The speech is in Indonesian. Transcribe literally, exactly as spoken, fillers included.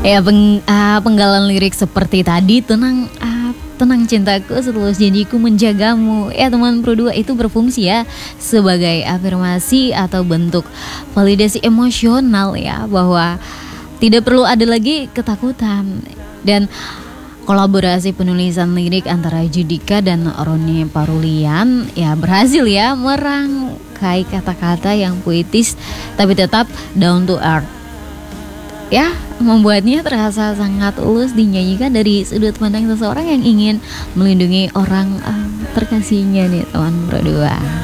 Ya peng, ah, penggalan lirik seperti tadi, tenang ah, tenang cintaku, setulus janjiku menjagamu. Ya teman Pro dua itu berfungsi ya sebagai afirmasi atau bentuk validasi emosional ya, bahwa tidak perlu ada lagi ketakutan. Dan kolaborasi penulisan lirik antara Judika dan Roni Parulian ya berhasil ya merangkai kata-kata yang puitis tapi tetap down to earth. Ya, membuatnya terasa sangat tulus dinyanyikan dari sudut pandang seseorang yang ingin melindungi orang uh, terkasihnya nih teman berdua.